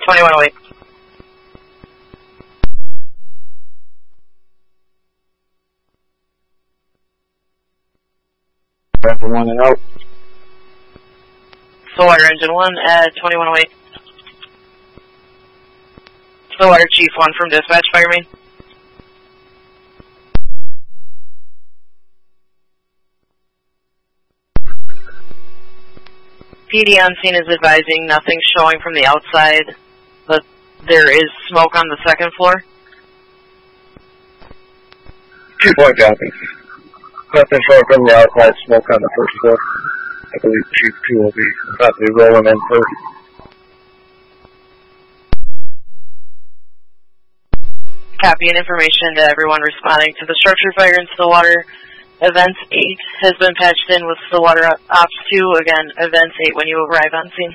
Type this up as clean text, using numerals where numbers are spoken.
2108. Engine 1 and out. Stillwater Engine 1 at 2108. Stillwater Chief 1 from dispatch, fire main. PD on scene is advising nothing showing from the outside, but there is smoke on the second floor. Chief 1 copy. Nothing showing from the outside, smoke on the first floor. I believe Chief 2 will be probably rolling in first. Copy and information to everyone responding to the structure fire in Stillwater. Event 8 has been patched in with Stillwater Ops 2. Again, Event 8 when you arrive on scene.